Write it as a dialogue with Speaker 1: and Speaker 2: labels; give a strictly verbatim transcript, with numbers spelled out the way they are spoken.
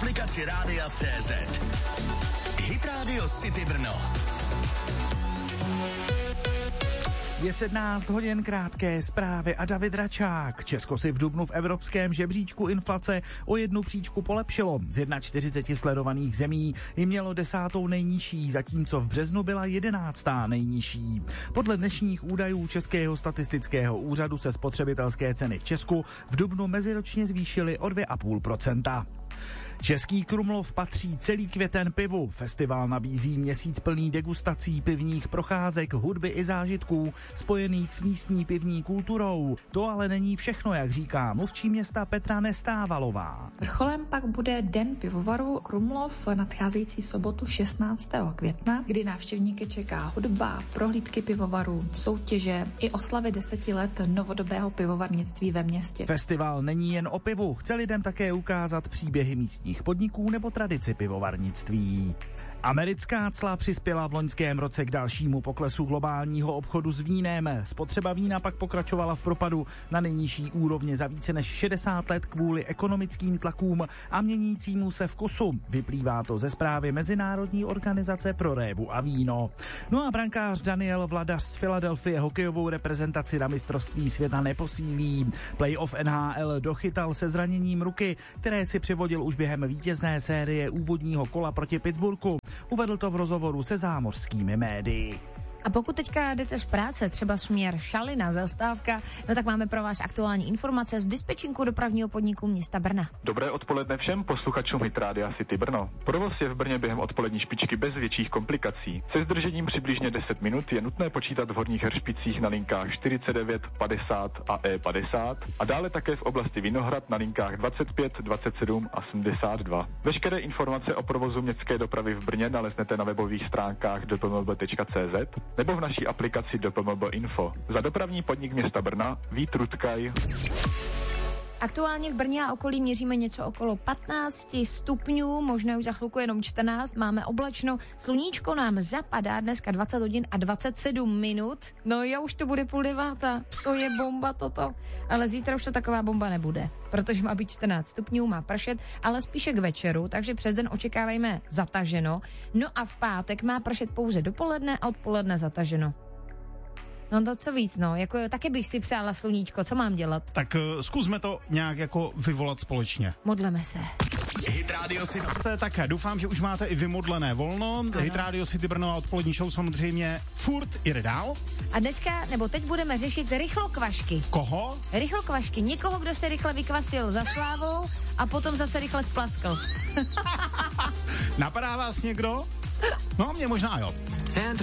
Speaker 1: aplikaci Rádia C Z. Hit Radio City Brno.
Speaker 2: Je sedmnáct hodin, krátké zprávy a David Račák. Česko si v dubnu v evropském žebříčku inflace o jednu příčku polepšilo. Z čtyřiceti jedna sledovaných zemí ji mělo desátou nejnižší, zatímco v březnu byla jedenáctá nejnižší. Podle dnešních údajů Českého statistického úřadu se spotřebitelské ceny v Česku v dubnu meziročně zvýšily o dvě celá pět procenta. Český Krumlov patří celý květen pivu. Festival nabízí měsíc plný degustací, pivních procházek, hudby i zážitků spojených s místní pivní kulturou. To ale není všechno, jak říká mluvčí města Petra Nestávalová.
Speaker 3: Vrcholem pak bude Den pivovaru Krumlov nadcházející sobotu šestnáctého května, kdy návštěvníky čeká hudba, prohlídky pivovaru, soutěže i oslavy deseti let novodobého pivovarnictví ve městě.
Speaker 2: Festival není jen o pivu, chce lidem také ukázat příběhy místních podniků nebo tradici pivovarnictví. Americká cla přispěla v loňském roce k dalšímu poklesu globálního obchodu s vínem. Spotřeba vína pak pokračovala v propadu na nejnižší úrovni za více než šedesát let kvůli ekonomickým tlakům a měnícímu se vkusu. Vyplývá to ze zprávy Mezinárodní organizace pro révu a víno. No a brankář Daniel Vladař z Filadelfie hokejovou reprezentaci na mistrovství světa neposílí. Playoff N H L dochytal se zraněním ruky, které si přivodil už během vítězné série úvodního kola proti Pittsburghu. Uvedl to v rozhovoru se zámořskými médii.
Speaker 4: A pokud teďka jdete z práce, třeba směr Šalina, zastávka, no tak máme pro vás aktuální informace z dispečinku dopravního podniku města Brna.
Speaker 5: Dobré odpoledne všem posluchačům Hit Rádia City Brno. Provoz je v Brně během odpolední špičky bez větších komplikací. Se zdržením přibližně deset minut je nutné počítat v horních Hršpicích na linkách čtyřicet devět, padesát a E padesát a dále také v oblasti Vinohrad na linkách dvacet pět, dvacet sedm a sedmdesát dva. Veškeré informace o provozu městské dopravy v Brně naleznete na webových stránkách d p m b tečka c z nebo v naší aplikaci D P M B Info. Za dopravní podnik města Brna Vít Rutkaj.
Speaker 4: Aktuálně v Brně a okolí měříme něco okolo patnáct stupňů, možná už za chvilku jenom čtrnáct, máme oblačno, sluníčko nám zapadá dneska dvacet hodin a dvacet sedm minut, no jo, už to bude půl devátá, to je bomba toto, ale zítra už to taková bomba nebude, protože má být čtrnáct stupňů, má pršet, ale spíše k večeru, takže přes den očekávejme zataženo, no a v pátek má pršet pouze dopoledne a odpoledne zataženo. No to co víc, no, jako taky bych si přála sluníčko, co mám dělat?
Speaker 6: Tak uh, zkusme to nějak jako vyvolat společně.
Speaker 4: Modleme se.
Speaker 1: Hit Radio City.
Speaker 6: Tak doufám, že už máte i vymodlené volno. Ano. Hit Radio City Brno a odpolední show samozřejmě furt jde dál.
Speaker 4: A dneska, nebo teď budeme řešit rychlokvašky.
Speaker 6: Koho?
Speaker 4: Rychlokvašky, někoho, kdo se rychle vykvasil za slávou a potom zase rychle splaskl.
Speaker 6: Napadá vás někdo? No, mě možná jo.